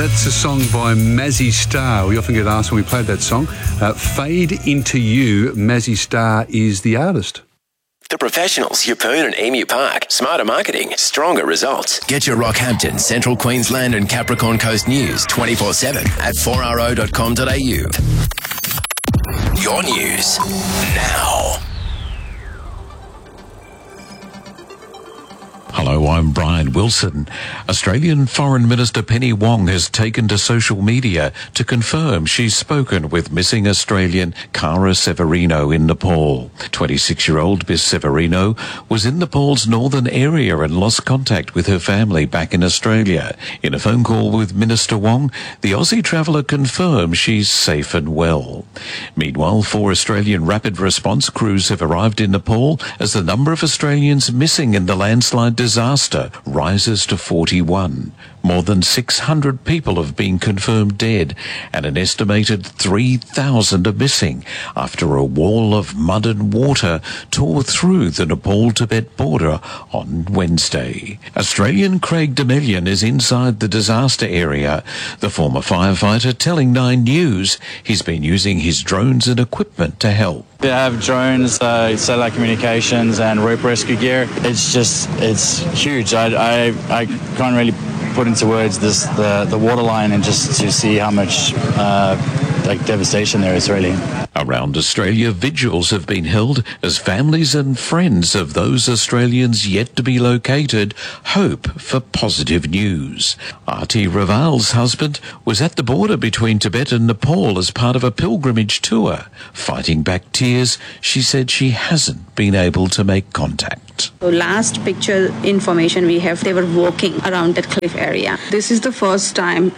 That's a song by Mazzy Star. We often get asked when we played that song. Fade Into You, Mazzy Star is the artist. The Professionals, Yeppoon and Emu Park. Smarter marketing, stronger results. Get your Rockhampton, Central Queensland and Capricorn Coast news 24/7 at 4ro.com.au. Your news now. Hello, I'm Brian Wilson. Australian Foreign Minister Penny Wong has taken to social media to confirm she's spoken with missing Australian Cara Severino in Nepal. 26-year-old Miss Severino was in Nepal's northern area and lost contact with her family back in Australia. In a phone call with Minister Wong, the Aussie traveller confirmed she's safe and well. Meanwhile, 4 Australian rapid response crews have arrived in Nepal as the number of Australians missing in the landslide disaster rises to 41. More than 600 people have been confirmed dead and an estimated 3,000 are missing after a wall of mud and water tore through the Nepal-Tibet border on Wednesday. Australian Craig Demelian is inside the disaster area. The former firefighter telling Nine News he's been using his drones and equipment to help. They have drones, satellite communications and rope rescue gear. It's huge. I can't really put into words the waterline and just to see how much devastation there is really. Around Australia, vigils have been held as families and friends of those Australians yet to be located hope for positive news. Arti Raval's husband was at the border between Tibet and Nepal as part of a pilgrimage tour. Fighting back tears, she said she hasn't been able to make contact. So last picture information we have, they were walking around that cliff area. This is the first time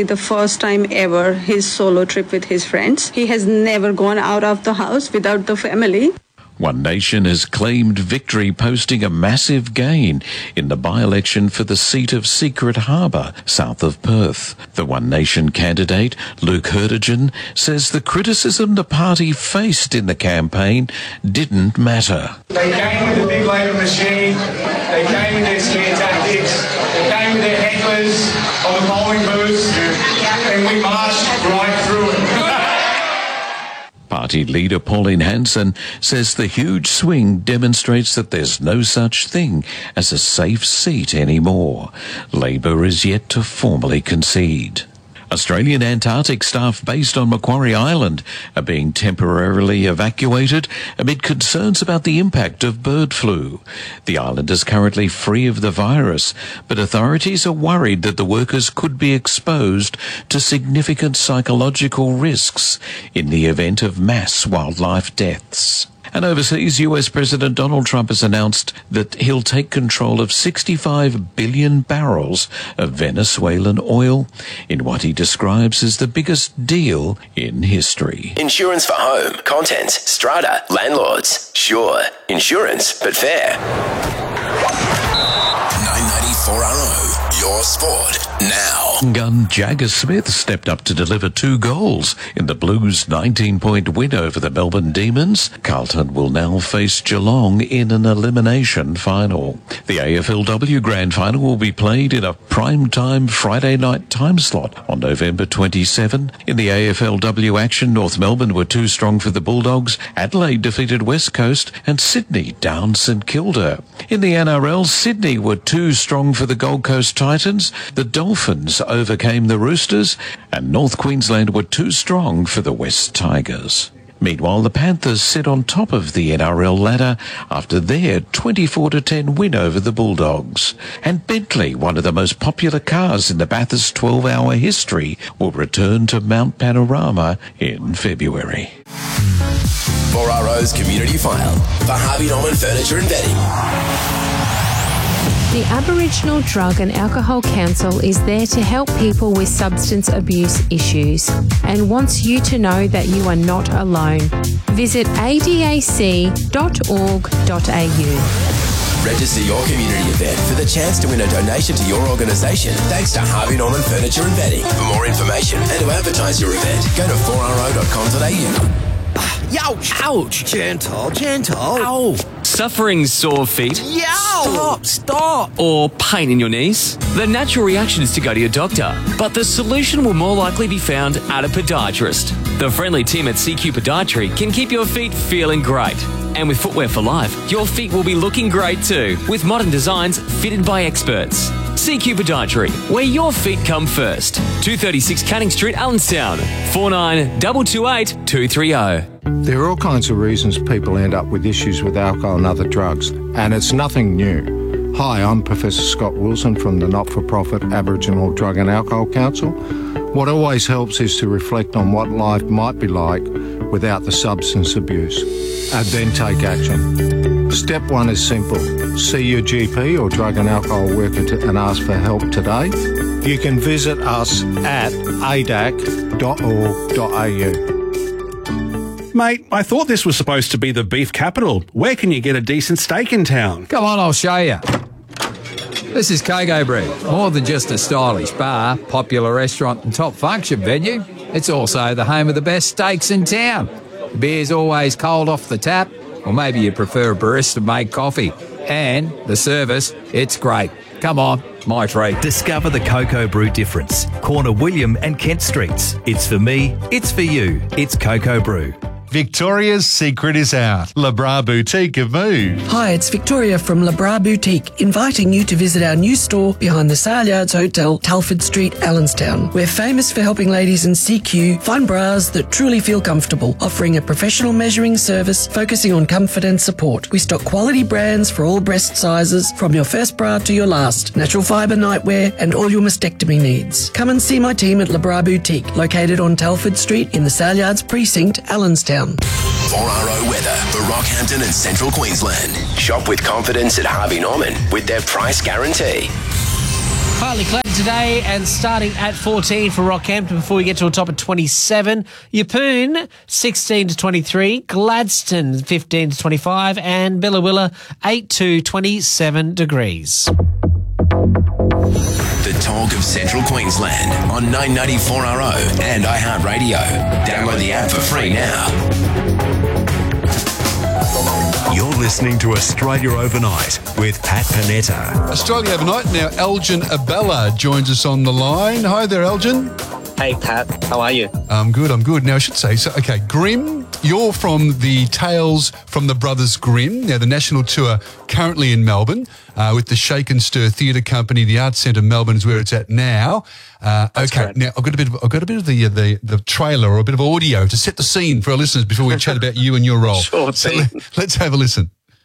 ever his solo trip with his friends. He has never gone out of the house without the family. One Nation has claimed victory, posting a massive gain in the by-election for the seat of Secret Harbour, south of Perth. The One Nation candidate, Luke Hurtigan, says the criticism the party faced in the campaign didn't matter. They came with the big Labor machine, they came with their scare tactics, they came with their hecklers on the polling booths, and we marched right through it. Party leader Pauline Hanson says the huge swing demonstrates that there's no such thing as a safe seat anymore. Labor is yet to formally concede. Australian Antarctic staff based on Macquarie Island are being temporarily evacuated amid concerns about the impact of bird flu. The island is currently free of the virus, but authorities are worried that the workers could be exposed to significant psychological risks in the event of mass wildlife deaths. And overseas, US President Donald Trump has announced that he'll take control of 65 billion barrels of Venezuelan oil in what he describes as the biggest deal in history. Insurance for home, contents, strata, landlords. Sure, insurance, but fair. 994RO, your sport now. Gun Jagger Smith stepped up to deliver 2 goals in the Blues' 19-point win over the Melbourne Demons. Carlton will now face Geelong in an elimination final. The AFLW Grand Final will be played in a prime-time Friday night time slot on November 27. In the AFLW action, North Melbourne were too strong for the Bulldogs, Adelaide defeated West Coast, and Sydney downed St Kilda. In the NRL, Sydney were too strong for the Gold Coast Titans, the Dolphins overcame the Roosters, and North Queensland were too strong for the West Tigers. Meanwhile, the Panthers sit on top of the NRL ladder after their 24-10 win over the Bulldogs. And Bentley, one of the most popular cars in the Bathurst 12-hour history, will return to Mount Panorama in February. 4RO's Community File for Harvey Norman Furniture and Bedding. The Aboriginal Drug and Alcohol Council is there to help people with substance abuse issues and wants you to know that you are not alone. Visit adac.org.au. Register your community event for the chance to win a donation to your organisation thanks to Harvey Norman Furniture and Bedding. For more information and to advertise your event, go to 4ro.com.au. Ouch! Ouch! Gentle. Ow! Suffering sore feet? Stop! Or pain in your knees? The natural reaction is to go to your doctor, but the solution will more likely be found at a podiatrist. The friendly team at CQ Podiatry can keep your feet feeling great. And with Footwear for Life, your feet will be looking great too, with modern designs fitted by experts. CQ Podiatry, where your feet come first. 236 Canning Street, Allenstown. 49228230. 230. There are all kinds of reasons people end up with issues with alcohol and other drugs, and it's nothing new. Hi, I'm Professor Scott Wilson from the not-for-profit Aboriginal Drug and Alcohol Council. What always helps is to reflect on what life might be like without the substance abuse, and then take action. Step one is simple. See your GP or drug and alcohol worker and ask for help today. You can visit us at adac.org.au. Mate, I thought this was supposed to be the beef capital. Where can you get a decent steak in town? Come on, I'll show you. This is Coco Brew. More than just a stylish bar, popular restaurant and top function venue, it's also the home of the best steaks in town. The beer's always cold off the tap, or maybe you prefer a barista-made coffee. And the service, it's great. Come on, my treat. Discover the Coco Brew difference. Corner William and Kent Streets. It's for me, it's for you. It's Coco Brew. Victoria's secret is out. Le Bras Boutique have moved. Hi, it's Victoria from Le Bras Boutique, inviting you to visit our new store behind the Sale Yards Hotel, Telford Street, Allenstown. We're famous for helping ladies in CQ find bras that truly feel comfortable, offering a professional measuring service focusing on comfort and support. We stock quality brands for all breast sizes, from your first bra to your last, natural fibre nightwear and all your mastectomy needs. Come and see my team at Le Bras Boutique, located on Telford Street in the Sale Yards Precinct, Allenstown. 4RO weather for Rockhampton and Central Queensland. Shop with confidence at Harvey Norman with their price guarantee. Partly cloudy today and starting at 14 for Rockhampton before we get to a top of 27. Yeppoon 16 to 23, Gladstone 15 to 25 and Billawilla 8 to 27 degrees. The talk of Central Queensland on 994RO and iHeartRadio. Download the app for free now. You're listening to Australia Overnight with Pat Panetta. Australia Overnight. Now, Elgin Abella joins us on the line. Hi there, Elgin. Hey, Pat. How are you? I'm good. Now, I should say, Grimm, you're from the Tales from the Brothers Grimm. Now, the national tour currently in Melbourne with the Shake and Stir Theatre Company. The Arts Centre Melbourne is where it's at now. Okay, now I've got a bit of the trailer or a bit of audio to set the scene for our listeners before we chat about you and your role. Sure thing. So let's have a listen.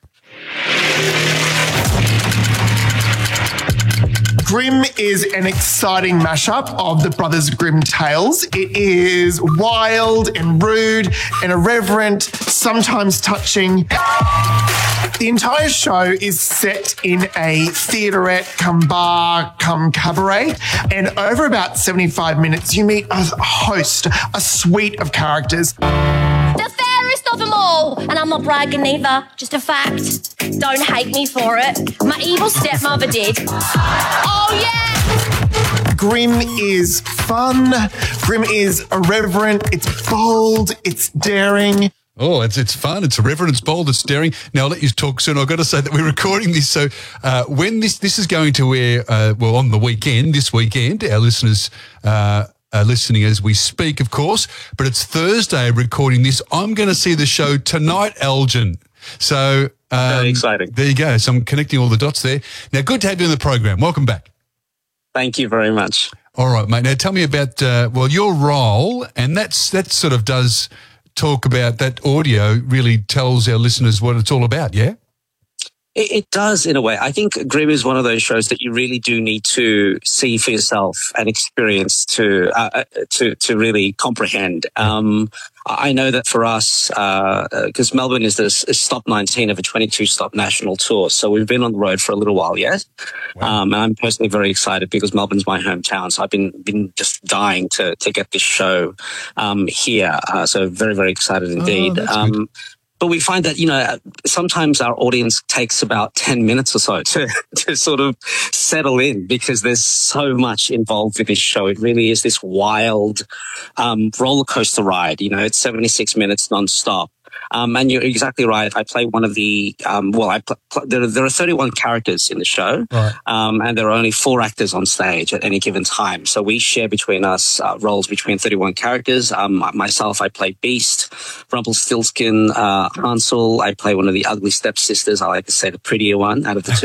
Grimm is an exciting mashup of the Brothers Grimm tales. It is wild and rude and irreverent, sometimes touching. The entire show is set in a theaterette cum bar cum cabaret, and over about 75 minutes you meet a host, a suite of characters. The fairest of them all, and I'm not bragging either, just a fact. Don't hate me for it. My evil stepmother did. Oh yeah! Grimm is fun, Grimm is irreverent, it's bold, it's daring. Oh, it's fun, it's irreverent, it's bold, it's daring. Now, I'll let you talk soon. I've got to say that we're recording this, so when this is going to air, on the weekend, this weekend, our listeners are listening as we speak, of course, but it's Thursday recording this. I'm going to see the show tonight, Elgin. So very exciting. There you go. So I'm connecting all the dots there. Now, good to have you on the program. Welcome back. Thank you very much. All right, mate. Now, tell me about, your role, and that sort of does talk about that audio, really tells our listeners what it's all about, yeah? It does, in a way. I think Grimm is one of those shows that you really do need to see for yourself and experience to really comprehend. I know that for us, because Melbourne is this stop 19 of a 22-stop national tour, so we've been on the road for a little while yet. Wow. And I'm personally very excited because Melbourne's my hometown, so I've been just dying to get this show here. So very, very excited indeed. But we find that, sometimes our audience takes about 10 minutes or so to sort of settle in because there's so much involved with this show. It really is this wild roller coaster ride. It's 76 minutes nonstop. And you're exactly right. I play one of the, there are 31 characters in the show, right. And there are only 4 actors on stage at any given time. So we share between us roles between 31 characters. Myself, I play Beast, Rumpelstiltskin, Hansel. I play one of the ugly stepsisters. I like to say the prettier one out of the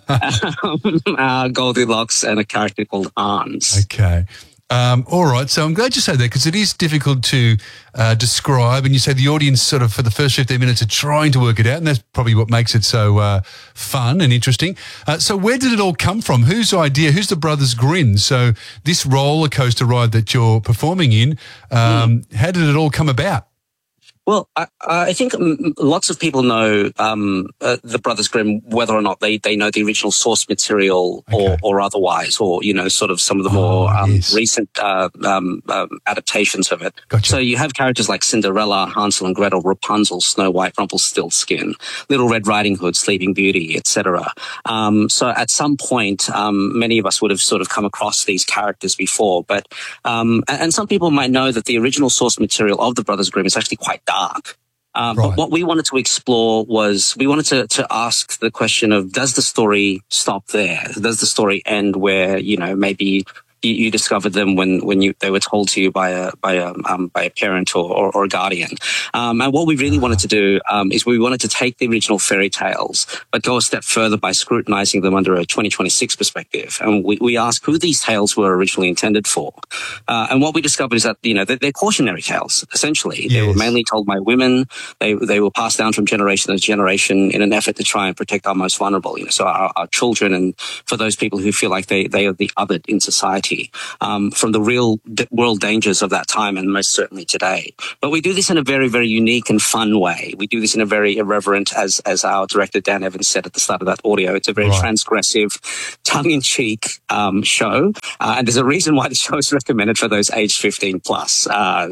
two. Goldilocks and a character called Hans. Okay. All right. So I'm glad you say that because it is difficult to describe. And you say the audience sort of for the first 15 minutes are trying to work it out. And that's probably what makes it so fun and interesting. So where did it all come from? Whose idea? Who's the Brothers Grimm? So this roller coaster ride that you're performing in, how did it all come about? Well, I think lots of people know the Brothers Grimm, whether or not they know the original source material or otherwise, or, you know, sort of some of the more recent adaptations of it. Gotcha. So you have characters like Cinderella, Hansel and Gretel, Rapunzel, Snow White, Rumpelstiltskin, Little Red Riding Hood, Sleeping Beauty, etc. So at some point, many of us would have sort of come across these characters before, but and some people might know that the original source material of the Brothers Grimm is actually quite dark. But what we wanted to explore was we wanted to ask the question of, does the story stop there? Does the story end where, you know, maybe you discovered them when they were told to you by a parent or a guardian. And what we really wanted to do is we wanted to take the original fairy tales, but go a step further by scrutinizing them under a 2026 perspective. And we asked who these tales were originally intended for. And what we discovered is that, you know, they're cautionary tales, essentially. Yes. They were mainly told by women. They were passed down from generation to generation in an effort to try and protect our most vulnerable, you know, so our children, and for those people who feel like they are the othered in society. From the real world dangers of that time and most certainly today. But we do this in a very, very unique and fun way. We do this in a very irreverent, as our director Dan Evans said at the start of that audio, it's a very transgressive, tongue-in-cheek show. And there's a reason why the show is recommended for those aged 15 plus.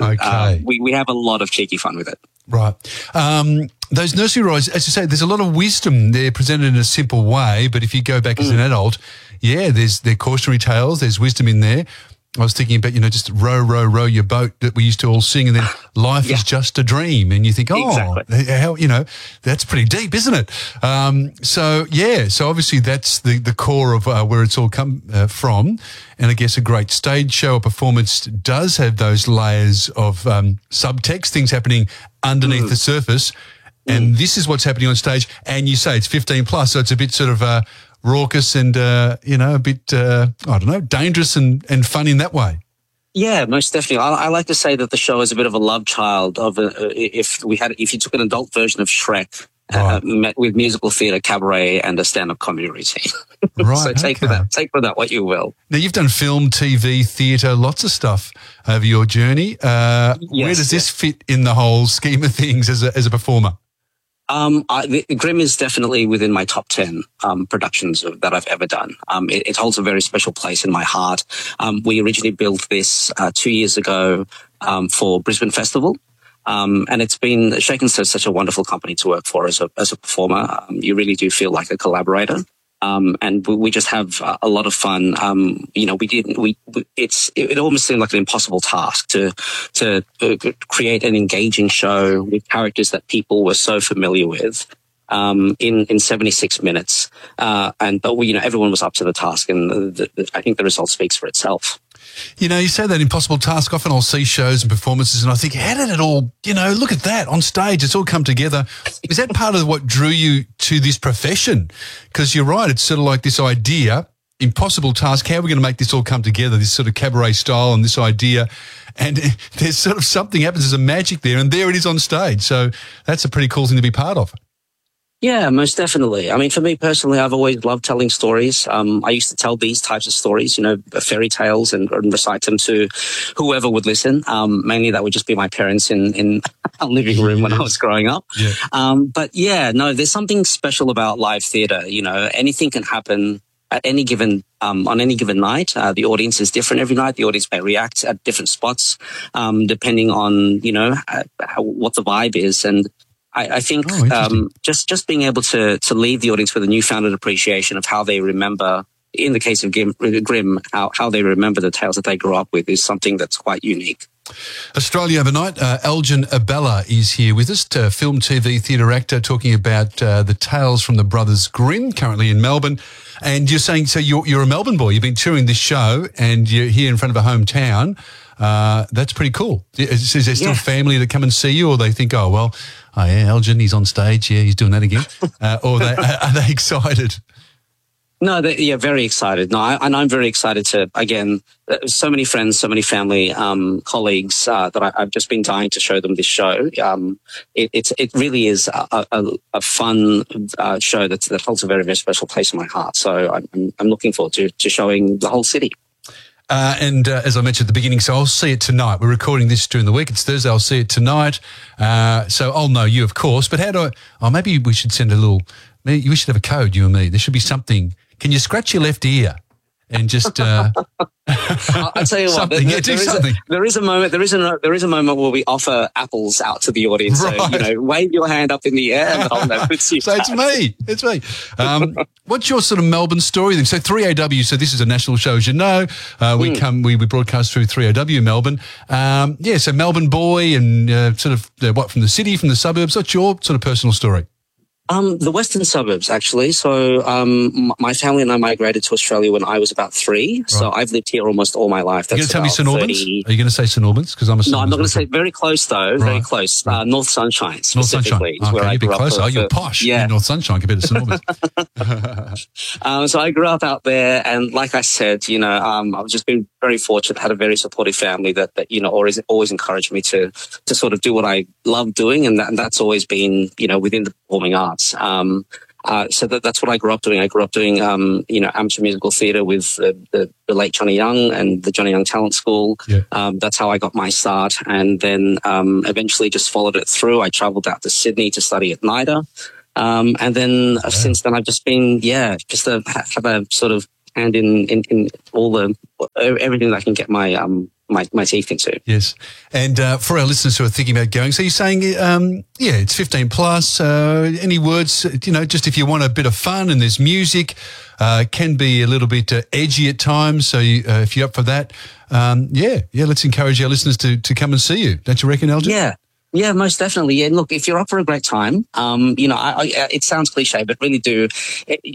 We have a lot of cheeky fun with it. Right. Those nursery rhymes, as you say, there's a lot of wisdom there presented in a simple way, but if you go back as an adult, they're cautionary tales, there's wisdom in there. I was thinking about, you know, just row, row, row your boat that we used to all sing, and then life is just a dream. And you think, how, you know, that's pretty deep, isn't it? So obviously that's the core of where it's all come from. And I guess a great stage show or performance does have those layers of subtext, things happening underneath the surface. And this is what's happening on stage. And you say it's 15 plus, so it's a bit sort of raucous and, you know, a bit, dangerous and fun in that way. Yeah, most definitely. I like to say that the show is a bit of a love child of if you took an adult version of Shrek, met with musical theatre, cabaret, and a stand-up comedy routine. Right. So take for that what you will. Now, you've done film, TV, theatre, lots of stuff over your journey. Where does this fit in the whole scheme of things as a performer? Grimm is definitely within my top 10 productions that I've ever done. It holds a very special place in my heart. We originally built this 2 years ago for Brisbane Festival. And it's been Shaken Stir such a wonderful company to work for as a performer. You really do feel like a collaborator. And we just have a lot of fun. You know, it almost seemed like an impossible task to create an engaging show with characters that people were so familiar with, in 76 minutes. But everyone was up to the task, and I think the result speaks for itself. You know, you say that impossible task. Often I'll see shows and performances and I think, how did it all, you know, look at that on stage. It's all come together. Is that part of what drew you to this profession? Because you're right. It's sort of like this idea, impossible task. How are we going to make this all come together? This sort of cabaret style and this idea. And there's sort of something happens. There's a magic there, and there it is on stage. So that's a pretty cool thing to be part of. Yeah, most definitely. I mean, for me personally, I've always loved telling stories. I used to tell these types of stories, you know, fairy tales, and recite them to whoever would listen. Mainly that would just be my parents in our living room when I was growing up. Yeah. There's something special about live theatre. You know, anything can happen at any given on any given night. The audience is different every night. The audience may react at different spots, depending on, you know, what the vibe is. And I think just being able to leave the audience with a newfound appreciation of how they remember in the case of Grimm, how they remember the tales that they grew up with is something that's quite unique. Australia Overnight, Elgin Abella is here with us, film, TV, theatre actor, talking about the tales from the Brothers Grimm, currently in Melbourne. And you're saying, so you're a Melbourne boy. You've been touring this show and you're here in front of a hometown. That's pretty cool. Is there still family that come and see you, or they think, oh, yeah, Elgin, he's on stage. Yeah, he's doing that again. Or are they excited? No, they're very excited. No, and I'm very excited to, again, so many friends, so many family, colleagues that I've just been dying to show them this show. It really is a fun show that holds a very, very special place in my heart. So I'm looking forward to showing the whole city. And as I mentioned at the beginning, so I'll see it tonight. We're recording this during the week. It's Thursday. I'll see it tonight. So I'll know you, of course. But maybe we should send we should have a code, you and me. There should be something. Can you scratch your left ear and just I'll tell you what, there is a moment where we offer apples out to the audience. Right. So, wave your hand up in the air and I'll know it's you. So it's me. What's your sort of Melbourne story then? So 3AW, so this is a national show, as you know. We broadcast through 3AW Melbourne. So Melbourne boy and from the city, from the suburbs. What's your sort of personal story? The western suburbs, actually. So, my family and I migrated to Australia when I was about 3. Right. So I've lived here almost all my life. Are you going to tell me St Albans? Are you going to say St Albans? Because I'm a No, I'm not going to say. Very close though. Right. Very close. North Sunshine specifically. North Sunshine. Okay, you're a bit closer. Oh, you're posh. Yeah. North Sunshine compared to St Albans. So I grew up out there, and like I said, I've just been very fortunate. Had a very supportive family that always encouraged me to sort of do what I love doing, and that's always been within the performing arts. So that's what I grew up doing. I grew up doing, amateur musical theatre with the late Johnny Young and the Johnny Young Talent School. Yeah. That's how I got my start, and then eventually just followed it through. I travelled out to Sydney to study at NIDA, and then since then I've just been, just to have a sort of hand in all everything that I can get my teeth into. Yes. And for our listeners who are thinking about going, so you're saying, it's 15 plus. Any words, just if you want a bit of fun and there's music, can be a little bit edgy at times. So if you're up for that, let's encourage our listeners to come and see you. Don't you reckon, Elgin? Yeah, most definitely. Yeah, look, if you're up for a great time, it sounds cliche, but really